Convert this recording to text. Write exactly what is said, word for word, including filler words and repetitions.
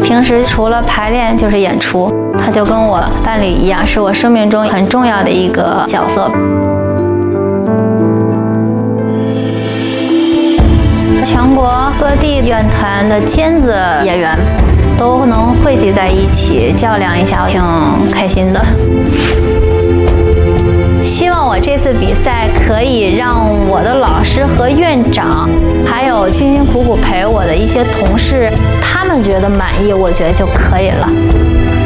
平时除了排练就是演出，他就跟我伴侣一样，是我生命中很重要的一个角色。全国各地院团的尖子演员都能汇集在一起较量一下，挺开心的。希望我这次比赛可以让我的老师和院长，还有辛辛苦苦陪我的一些同事，他们觉得满意，我觉得就可以了。